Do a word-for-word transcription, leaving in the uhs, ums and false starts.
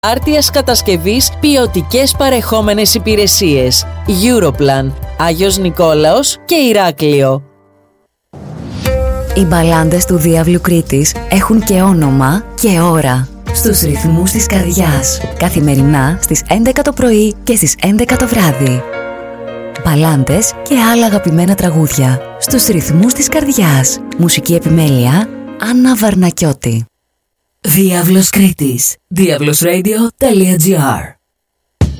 Άρτιας κατασκευής, ποιοτικές παρεχόμενες υπηρεσίες. Europlan, Άγιος Νικόλαος και Ηράκλειο. Οι μπαλάντες του Διάβλου Κρήτης έχουν και όνομα και ώρα. Στους ρυθμούς της καρδιάς. Καθημερινά στις έντεκα το πρωί και στις έντεκα το βράδυ. Μπαλάντες και άλλα αγαπημένα τραγούδια. Στους ρυθμούς της καρδιάς. Μουσική επιμέλεια Άννα Βαρνακιώτη. Διάβλος Κρήτης. διάβλος ρέιντιο τελεία τζι άρ